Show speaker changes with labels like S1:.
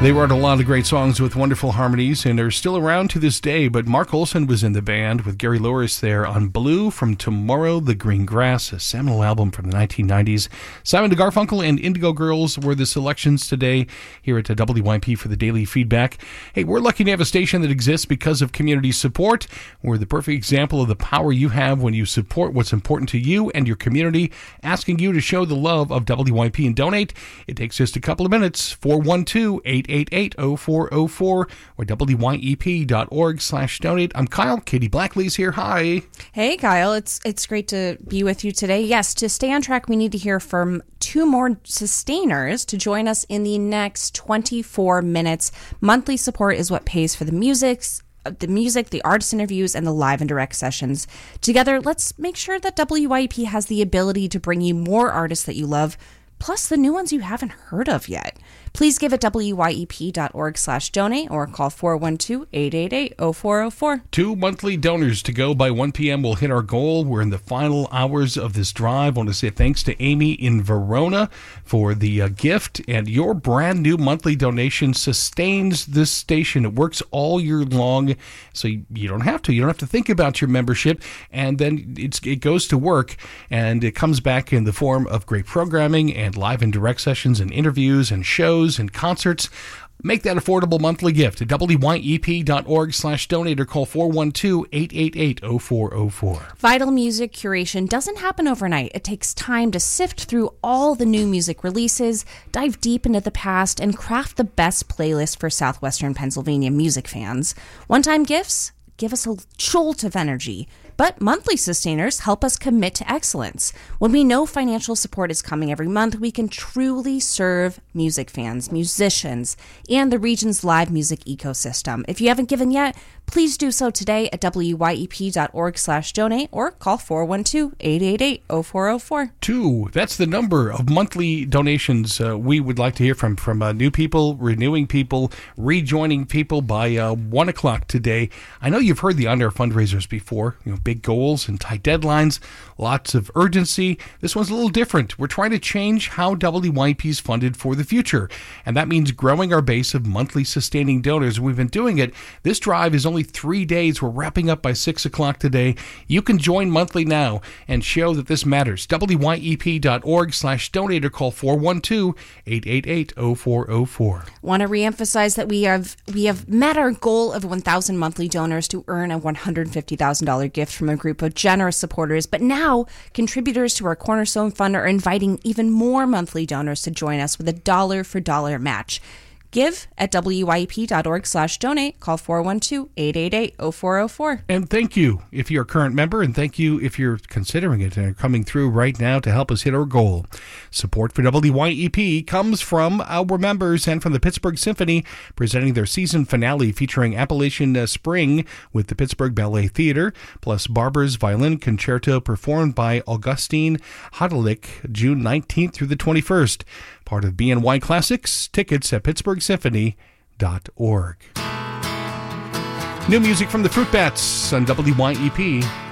S1: They wrote a lot of great songs with wonderful harmonies and are still around to this day, but Mark Olson was in the band with Gary Louris there on Blue from Tomorrow, the Green Grass, a seminal album from the 1990s. Simon & Garfunkel and Indigo Girls were the selections today here at WYP for the Daily Feedback. Hey, we're lucky to have a station that exists because of community support. We're the perfect example of the power you have when you support what's important to you and your community, asking you to show the love of WYP and donate. It takes just a couple of minutes. 412-888-0404 or wyep.org/donate. I'm Kyle. Katie Blackley's here. Hi.
S2: Hey, Kyle. It's great to be with you today. Yes, to stay on track, we need to hear from two more sustainers to join us in the next 24 minutes. Monthly support is what pays for the music, the artist interviews, and the live and direct sessions. Together, let's make sure that WYP has the ability to bring you more artists that you love, plus the new ones you haven't heard of yet. Please give at wyep.org/donate or call 412-888-0404.
S1: 2 monthly donors to go by 1 p.m. We'll hit our goal. We're in the final hours of this drive. I want to say thanks to Amy in Verona for the gift, and your brand new monthly donation sustains this station. It works all year long, so you don't have to. You don't have to think about your membership, and then it goes to work, and it comes back in the form of great programming and live and direct sessions and interviews and shows and concerts. Make that affordable monthly gift at wyep.org/donate or call 412-888-0404.
S2: Vital music curation doesn't happen overnight. It takes time to sift through all the new music releases, dive deep into the past, and craft the best playlist for Southwestern Pennsylvania music fans. One-time gifts give us a jolt of energy, but monthly sustainers help us commit to excellence. When we know financial support is coming every month, we can truly serve music fans, musicians, and the region's live music ecosystem. If you haven't given yet, please do so today at wyep.org/donate or call 412-888-0404.
S1: 2, that's the number of monthly donations we would like to hear from new people, renewing people, rejoining people by 1 o'clock today. I know you've heard the on-air fundraisers before, big goals and tight deadlines, lots of urgency. This one's a little different. We're trying to change how WYP is funded for the future, and that means growing our base of monthly sustaining donors. We've been doing it. This drive is only 3 days. We're wrapping up by 6 o'clock today. You can join monthly now and show that this matters. wyep.org/donate or call 412-888-0404.
S2: Want to reemphasize that we have met our goal of 1,000 monthly donors to earn a $150,000 gift from a group of generous supporters, but now contributors to our Cornerstone Fund are inviting even more monthly donors to join us with a $1 match. Give at wyep.org/donate. Call 412-888-0404.
S1: And thank you if you're a current member, and thank you if you're considering it and are coming through right now to help us hit our goal. Support for WYEP comes from our members and from the Pittsburgh Symphony, presenting their season finale featuring Appalachian Spring with the Pittsburgh Ballet Theater, plus Barber's Violin Concerto performed by Augustine Hodalik, June 19th through the 21st. Part of BNY Classics. Tickets at pittsburghsymphony.org. New music from the Fruit Bats on WYEP.